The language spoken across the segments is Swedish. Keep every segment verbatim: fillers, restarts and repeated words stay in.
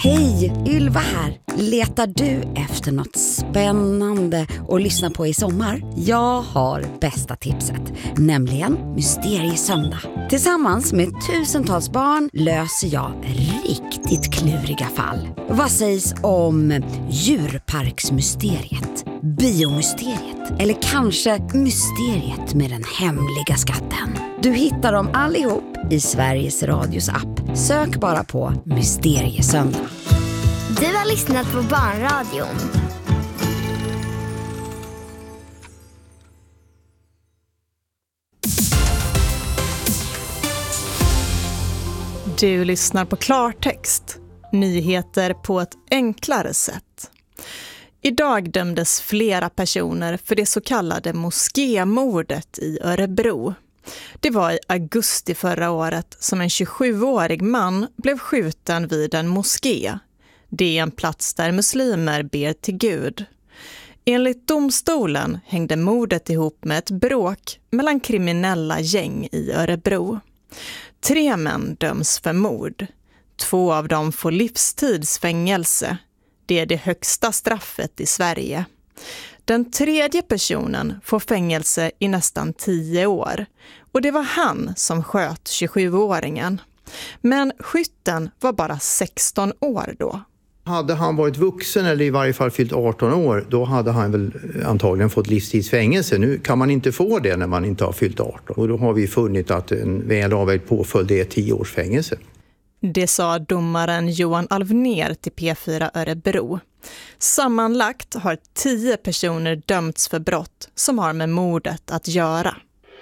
Hej, Ylva här. Letar du efter något spännande att lyssna på i sommar? Jag har bästa tipset, nämligen Mysteriesöndag. Tillsammans med tusentals barn löser jag riktigt kluriga fall. Vad sägs om djurparksmysteriet, biomysteriet eller kanske mysteriet med den hemliga skatten? Du hittar dem allihop i Sveriges Radios app. Sök bara på Mysteriesöndag. Du har lyssnat på Barnradion. Du lyssnar på Klartext. Nyheter på ett enklare sätt. Idag dömdes flera personer för det så kallade moskémordet i Örebro. Det var i augusti förra året som en tjugosjuårig man blev skjuten vid en moské. Det är en plats där muslimer ber till Gud. Enligt domstolen hängde mordet ihop med ett bråk mellan kriminella gäng i Örebro. Tre män döms för mord. Två av dem får livstidsfängelse. Det är det högsta straffet i Sverige. Den tredje personen får fängelse i nästan tio år. Och det var han som sköt tjugosjuåringen. Men skytten var bara sexton år då. Hade han varit vuxen eller i varje fall fyllt arton år, då hade han väl antagligen fått livstidsfängelse. Nu kan man inte få det när man inte har fyllt arton. Och då har vi funnit att en väl avvägd påföljd är tio års fängelse. Det sa domaren Johan Alvner till P fyra Örebro. Sammanlagt har tio personer dömts för brott som har med mordet att göra.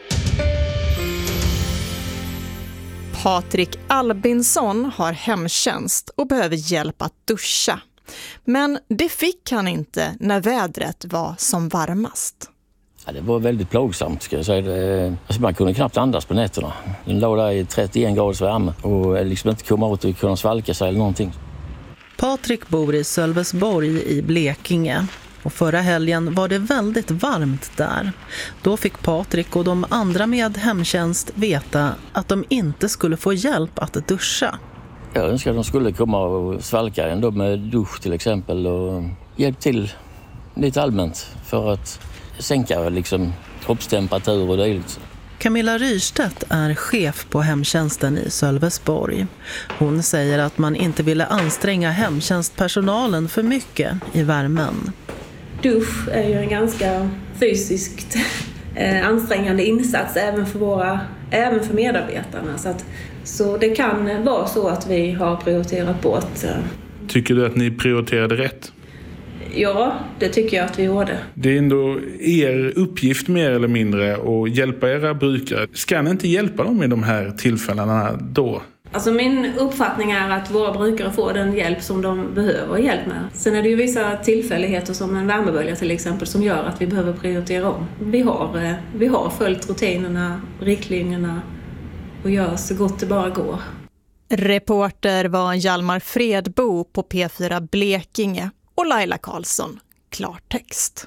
Patrik Albinsson har hemtjänst och behöver hjälp att duscha. Men det fick han inte när vädret var som varmast. Ja, det var väldigt plågsamt, ska jag säga. Alltså, man kunde knappt andas på nätterna. Den låg där i trettioen graders värme och liksom inte komma åt och kunna svalka sig eller någonting. Patrik bor i Sölvesborg i Blekinge. Och förra helgen var det väldigt varmt där. Då fick Patrik och de andra med hemtjänst veta att de inte skulle få hjälp att duscha. Jag önskar att de skulle komma och svalka ändå med dusch till exempel och hjälp till lite allmänt för att sänka liksom kroppstemperatur och dylikt. Camilla Ryrstedt är chef på hemtjänsten i Sölvesborg. Hon säger att man inte ville anstränga hemtjänstpersonalen för mycket i värmen. Dusch är ju en ganska fysiskt eh, ansträngande insats även för, våra, även för medarbetarna. Så, att, så det kan vara så att vi har prioriterat bort. Eh. Tycker du att ni prioriterade rätt? Ja, det tycker jag att vi gjorde. Det är ändå er uppgift mer eller mindre att hjälpa era brukare. Ska ni inte hjälpa dem i de här tillfällena då? Alltså min uppfattning är att våra brukare får den hjälp som de behöver hjälp med. Sen är det ju vissa tillfälligheter som en värmebölja till exempel som gör att vi behöver prioritera om. Vi har, vi har följt rutinerna, riktlinjerna och gör så gott det bara går. Reporter var Hjalmar Fredbo på P fyra Blekinge och Laila Karlsson, Klartext.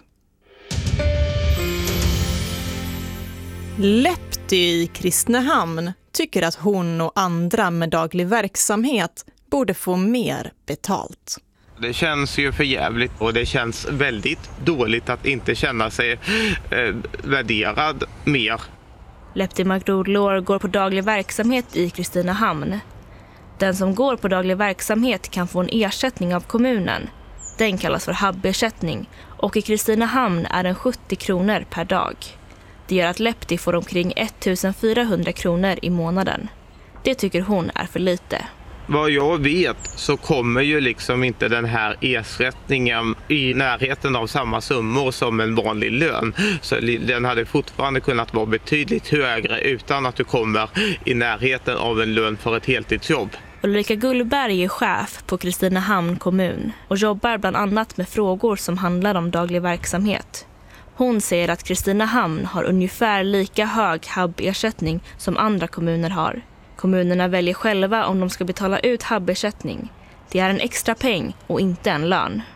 Lepty i Kristinehamn tycker att hon och andra med daglig verksamhet borde få mer betalt. Det känns ju för jävligt och det känns väldigt dåligt att inte känna sig eh, värderad mer. Lepty Magrodlår går på daglig verksamhet i Kristinehamn. Den som går på daglig verksamhet kan få en ersättning av kommunen. Den kallas för hubbersättning och i Kristinehamn är den sjuttio kronor per dag. Det gör att Lepty får omkring ettusenfyrahundra kronor i månaden. Det tycker hon är för lite. Vad jag vet så kommer ju liksom inte den här ersättningen i närheten av samma summor som en vanlig lön. Så den hade fortfarande kunnat vara betydligt högre utan att du kommer i närheten av en lön för ett heltidsjobb. Ulrika Gullberg är chef på Kristinehamn kommun och jobbar bland annat med frågor som handlar om daglig verksamhet. Hon säger att Kristinehamn har ungefär lika hög hubbersättning som andra kommuner har. Kommunerna väljer själva om de ska betala ut hubbersättning. Det är en extra peng och inte en lön.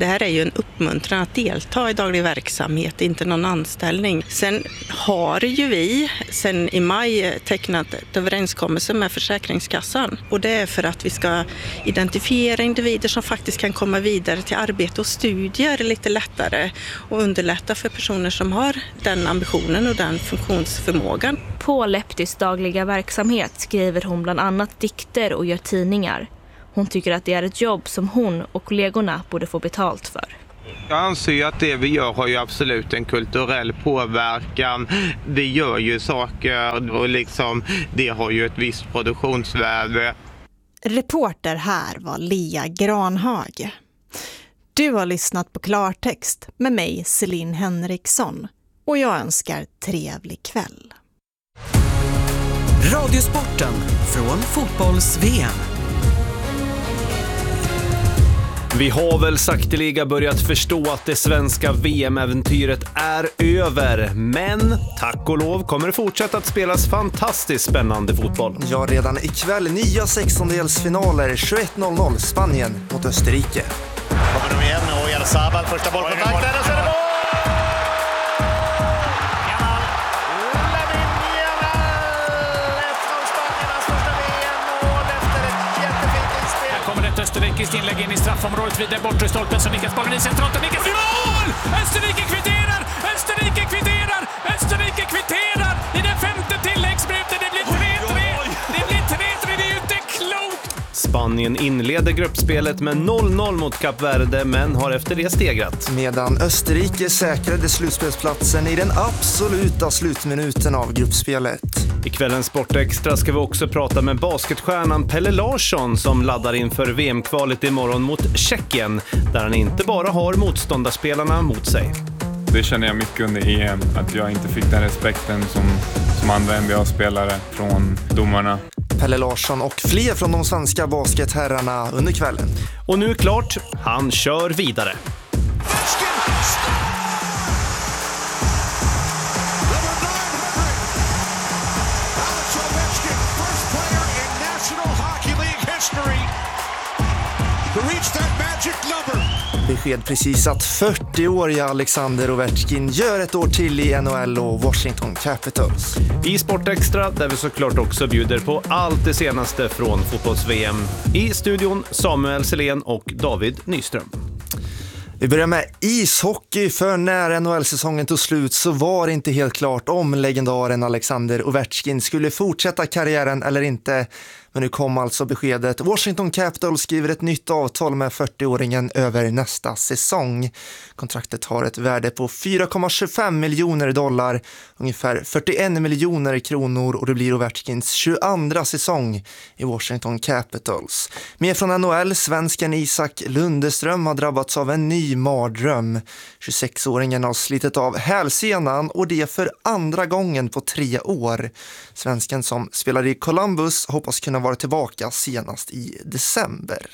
Det här är ju en uppmuntran att delta i daglig verksamhet, inte någon anställning. Sen har ju vi sen i maj tecknat ett överenskommelse med Försäkringskassan. Och det är för att vi ska identifiera individer som faktiskt kan komma vidare till arbete och studier lite lättare. Och underlätta för personer som har den ambitionen och den funktionsförmågan. På Leptis dagliga verksamhet skriver hon bland annat dikter och gör tidningar. Hon tycker att det är ett jobb som hon och kollegorna borde få betalt för. Jag anser ju att det vi gör har ju absolut en kulturell påverkan. Vi gör ju saker och liksom det har ju ett visst produktionsvärde. Reporter här var Lea Granhage. Du har lyssnat på Klartext med mig, Celine Henriksson. Och jag önskar trevlig kväll. Radiosporten från fotbolls-V M. Vi har väl sakteliga börjat förstå att det svenska V M-äventyret är över. Men tack och lov kommer det fortsätta att spelas fantastiskt spännande fotboll. Ja, redan ikväll nya sextondelsfinaler tjugoett noll noll Spanien mot Österrike. Kommer de igen och Jarzabal första bollkontakten och så är det mål! Österrikiskt inlägg in i straffområdet vid den bortre stolpen som nickas bollen i centralt och nickas i mål! Österrike kvitterar! Österrike kvitterar! Österrike kvitterar i den femte tilläggsminuten. Det blir tre tre! Det blir tre tre, det är ju inte klokt! Spanien inleder gruppspelet med noll noll mot Kap Verde men har efter det stegrat. Medan Österrike säkrade slutspelsplatsen i den absoluta slutminuten av gruppspelet. I kvällens Sportextra ska vi också prata med basketstjärnan Pelle Larsson som laddar inför V M-kvalet imorgon mot Tjeckien där han inte bara har motståndarspelarna mot sig. Det känner jag mycket under E M, att jag inte fick den respekten som, som andra N B A-spelare från domarna. Pelle Larsson och fler från de svenska basketherrarna under kvällen. Och nu är klart, han kör vidare. Besked precis att fyrtio-åriga Alexander Ovechkin gör ett år till i N H L och Washington Capitals. I Sportextra där vi såklart också bjuder på allt det senaste från fotbolls-V M. I studion Samuel Selén och David Nyström. Vi börjar med ishockey, för när N H L-säsongen tog slut så var det inte helt klart om legendaren Alexander Ovechkin skulle fortsätta karriären eller inte. Men nu kom alltså beskedet. Washington Capitals skriver ett nytt avtal med fyrtio-åringen över nästa säsong. Kontraktet har ett värde på fyra komma tjugofem miljoner dollar, ungefär fyrtioen miljoner kronor, och det blir Ovechkins tjugoandra säsong i Washington Capitals. Mer från N H L, svensken Isak Lundeström har drabbats av en ny mardröm. tjugosexåringen har slitit av hälsenan och det för andra gången på tre år. Svensken som spelar i Columbus hoppas kunna vara tillbaka senast i december.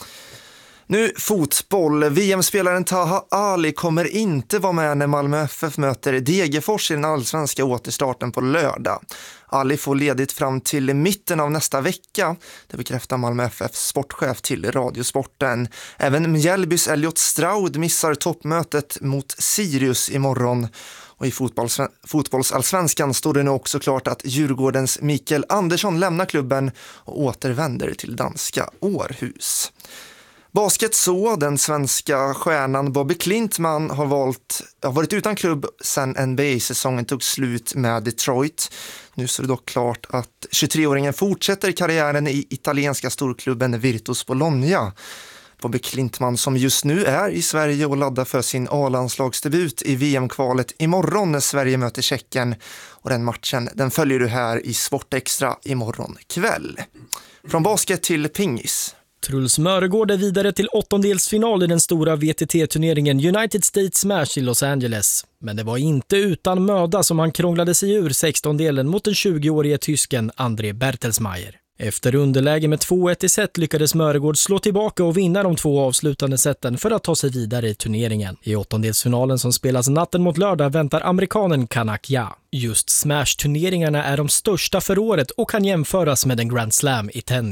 Nu fotboll. V M-spelaren Taha Ali kommer inte vara med när Malmö F F möter Degerfors i den allsvenska återstarten på lördag. Ali får ledigt fram till mitten av nästa vecka. Det bekräftar Malmö F F:s sportchef till Radiosporten. Även Mjällbys Elliot Stroud missar toppmötet mot Sirius imorgon. Och i fotbolls- fotbollsallsvenskan står det nu också klart att Djurgårdens Mikael Andersson lämnar klubben och återvänder till danska Århus. Basket så, den svenska stjärnan Bobby Klintman har, valt, har varit utan klubb sedan N B A-säsongen tog slut med Detroit. Nu så är det dock klart att tjugotre-åringen fortsätter karriären i italienska storklubben Virtus Bologna. Bobby Klintman som just nu är i Sverige och laddar för sin A-landslagsdebut i V M-kvalet imorgon när Sverige möter Tjeckien. Och den matchen den följer du här i Sportextra imorgon kväll. Från basket till pingis. Truls Mörgård är vidare till åttondelsfinal i den stora V T T-turneringen United States Smash i Los Angeles. Men det var inte utan möda som han krånglade sig ur sextondelen mot den tjugoårige tysken André Bertelsmeier. Efter underläge med två ett i set lyckades Mörgård slå tillbaka och vinna de två avslutande seten för att ta sig vidare i turneringen. I åttondelsfinalen som spelas natten mot lördag väntar amerikanen Kanak Ja. Just Smash-turneringarna är de största för året och kan jämföras med en Grand Slam i tennis.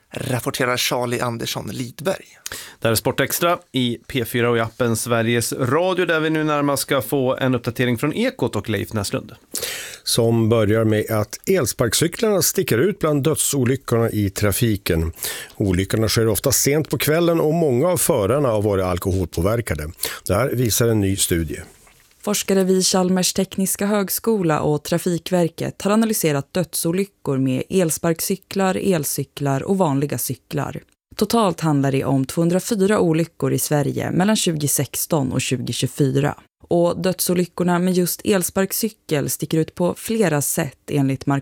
rapporterar Charlie Andersson Lidberg. Det här är Sport Extra i P fyra och i appen Sveriges Radio, där vi nu närmast ska få en uppdatering från Ekot och Leif Näslund. Som börjar med att elsparkcyklarna sticker ut bland dödsolyckorna i trafiken. Olyckorna sker ofta sent på kvällen och många av förarna har varit alkoholpåverkade. Det här visar en ny studie. Forskare vid Chalmers tekniska högskola och Trafikverket har analyserat dödsolyckor med elsparkcyklar, elcyklar och vanliga cyklar. Totalt handlar det om tvåhundrafyra olyckor i Sverige mellan tjugohundrasexton och tjugohundratjugofyra. Och dödsolyckorna med just elsparkcykel sticker ut på flera sätt enligt Mark